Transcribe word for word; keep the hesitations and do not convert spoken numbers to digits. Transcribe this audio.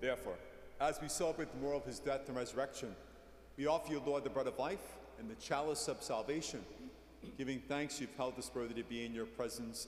Therefore, as we celebrate the memorial of his death and resurrection, we offer you, Lord, the bread of life and the chalice of salvation, giving thanks you've held us worthy to be in your presence